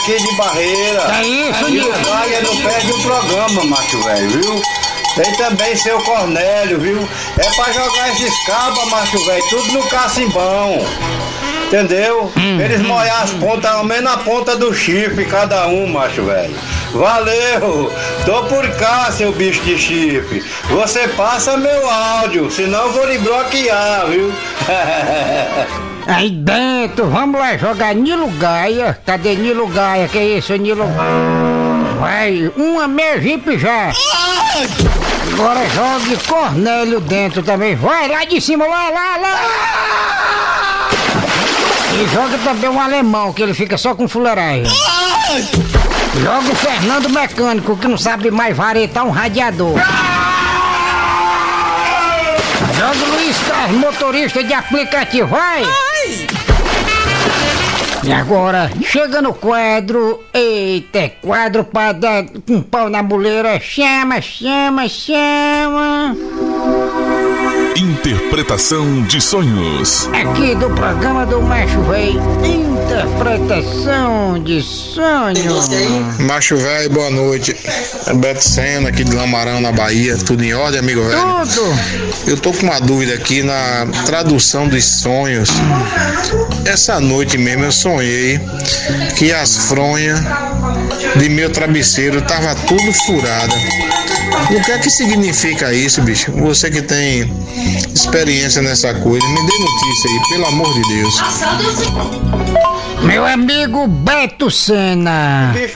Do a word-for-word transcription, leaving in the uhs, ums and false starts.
aqui de Barreira. É isso, E Nilo? o Wagner não perde um programa, macho velho, viu? Tem também seu Cornélio, viu? É pra jogar esses cabas, macho velho, tudo no cacimbão. Entendeu? Hum, Eles hum, molhar as pontas, ao menos a ponta do chifre, cada um, macho velho. Valeu! Tô por cá, seu bicho de chifre. Você passa meu áudio, senão eu vou lhe bloquear, viu? Aí dentro, vamos lá jogar Nilo Gaia. Cadê Nilo Gaia? Que é isso, Nilo? Vai, uma meia jipe já. Agora jogue Cornélio dentro também. Vai lá de cima, lá, lá, lá. E joga também um alemão, que ele fica só com fuleiragem. Joga o Fernando Mecânico, que não sabe mais varetar um radiador. Joga o Luiz Carlos, motorista de aplicativo, vai! E agora, chega no quadro, eita, é quadro pra dar um pau na muleira, chama, chama, chama. Interpretação de sonhos. Aqui do programa do Macho Véi, interpretação de sonhos. Macho velho, boa noite. É Beto Sena aqui de Lamarão, na Bahia. Tudo em ordem, amigo velho? Tudo! Eu tô com uma dúvida aqui na tradução dos sonhos. Essa noite mesmo eu sonhei que as fronhas de meu travesseiro tava tudo furada. O que é que significa isso, bicho? Você que tem experiência nessa coisa, me dê notícia aí, pelo amor de Deus. Meu amigo Beto Sena.